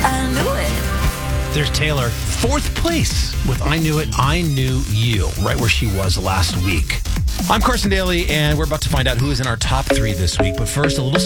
I knew it. There's Taylor, fourth place with I Knew It, I Knew You, right where she was last week. I'm Carson Daly, and we're about to find out who is in our top three this week. But first, a little